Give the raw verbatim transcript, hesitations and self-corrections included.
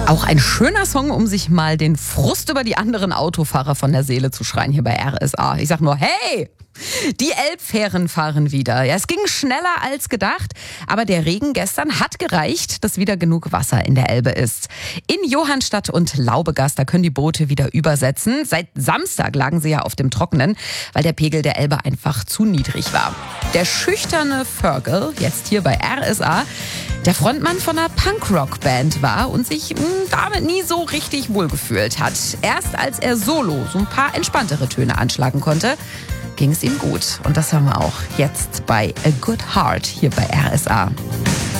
Auch ein schöner Song, um sich mal den Frust über die anderen Autofahrer von der Seele zu schreien hier bei R S A. Ich sag nur, hey! Die Elbfähren fahren wieder. Ja, es ging schneller als gedacht, aber der Regen gestern hat gereicht, dass wieder genug Wasser in der Elbe ist. In Johannstadt und Laubegast, da können die Boote wieder übersetzen. Seit Samstag lagen sie ja auf dem Trockenen, weil der Pegel der Elbe einfach zu niedrig war. Der schüchterne Fergal, jetzt hier bei R S A, der Frontmann von einer Punkrock-Band war und sich mh, damit nie so richtig wohlgefühlt hat. Erst als er solo so ein paar entspanntere Töne anschlagen konnte, ging es ihm gut. Und das haben wir auch jetzt bei A Good Heart hier bei R S A.